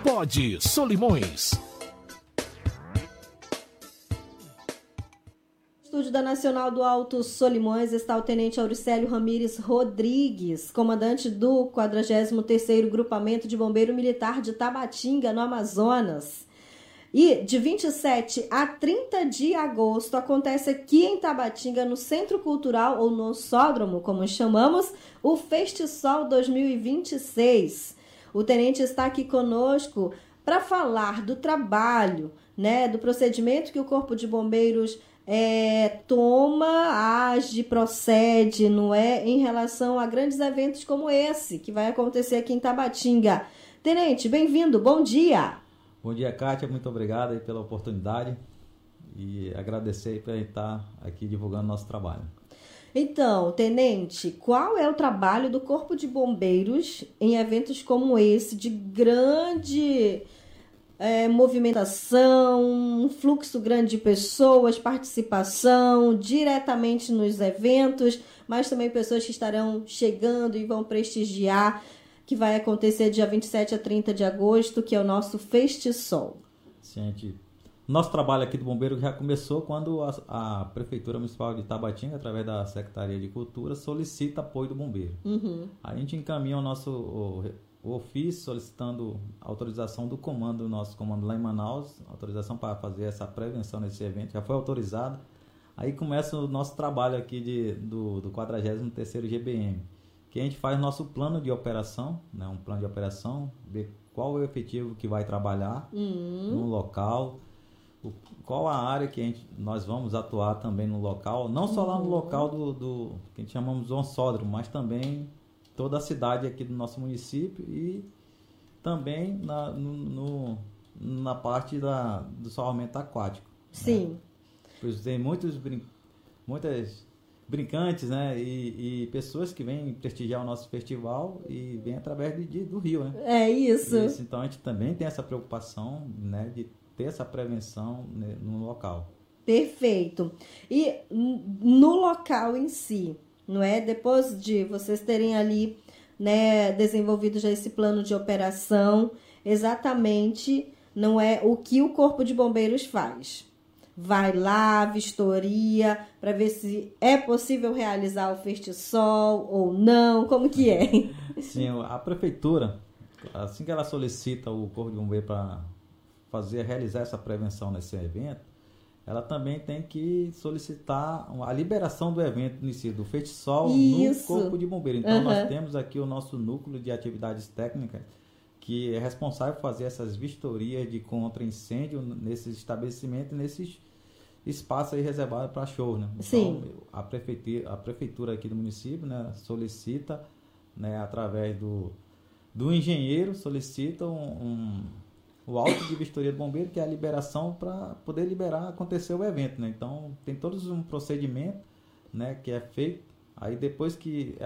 Pod Solimões. No estúdio da Nacional do Alto Solimões está o Tenente Auricélio Ramires Rodrigues, comandante do 43º Grupamento de Bombeiro Militar de Tabatinga, no Amazonas. E de 27 a 30 de agosto acontece aqui em Tabatinga, no Centro Cultural, ou no Sódromo, como chamamos, o Festisol 2026. O tenente está aqui conosco para falar do trabalho, né, do procedimento que o Corpo de Bombeiros toma, age, procede, não é, em relação a grandes eventos como esse, que vai acontecer aqui em Tabatinga. Tenente, bem-vindo, bom dia! Bom dia, Kátia, muito obrigado aí pela oportunidade e agradecer por estar aqui divulgando nosso trabalho. Então, Tenente, qual é o trabalho do Corpo de Bombeiros em eventos como esse, de grande movimentação, um fluxo grande de pessoas, participação diretamente nos eventos, mas também pessoas que estarão chegando e vão prestigiar, que vai acontecer dia 27 a 30 de agosto, que é o nosso Festisol. Gente, nosso trabalho aqui do Bombeiro já começou quando a Prefeitura Municipal de Tabatinga, através da Secretaria de Cultura, solicita apoio do bombeiro. Uhum. A gente encaminha o ofício solicitando autorização do comando, nosso comando lá em Manaus, autorização para fazer essa prevenção nesse evento, já foi autorizado. Aí começa o nosso trabalho aqui do 43º GBM, que a gente faz nosso plano de operação, né, um plano de operação, ver qual é o efetivo que vai trabalhar no local, qual a área que nós vamos atuar também no local, não só lá no local do que a gente chamamos de Sódromo, mas também toda a cidade aqui do nosso município e também na parte do salvamento aquático. Sim. Né? Pois tem muitas brincantes, né? E pessoas que vêm prestigiar o nosso festival e vêm através do rio, né? É isso. Então a gente também tem essa preocupação, né, de ter essa prevenção, né, no local. Perfeito. E no local em si, não é? Depois de vocês terem ali, né, desenvolvido já esse plano de operação, exatamente, não é o que o Corpo de Bombeiros faz? Vai lá, vistoria, para ver se é possível realizar o Festisol ou não, como que é? Sim, a prefeitura, assim que ela solicita o Corpo de Bombeiros para realizar essa prevenção nesse evento, ela também tem que solicitar a liberação do evento em si, do Festisol no Corpo de Bombeiros. Então, nós temos aqui o nosso núcleo de atividades técnicas, que é responsável por fazer essas vistorias de contra-incêndio nesses estabelecimentos, nesses espaços aí reservados para show, né? Então, sim, a prefeitura aqui do município, né, solicita, né, através do engenheiro, solicita o auto de vistoria do bombeiro, que é a liberação para poder acontecer o evento, né? Então, tem todos um procedimento, né, que é feito. Aí, depois que